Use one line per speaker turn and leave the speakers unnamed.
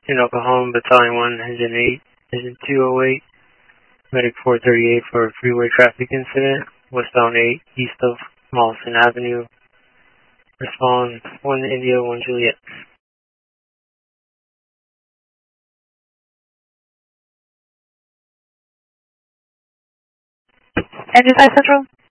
in Oklahoma, Battalion 1, Engine 8, Engine 208, Medic 438 for a freeway traffic incident, westbound 8, east of Mollison Avenue. Respond 1 India, 1 Juliet.
Engine 5 Central.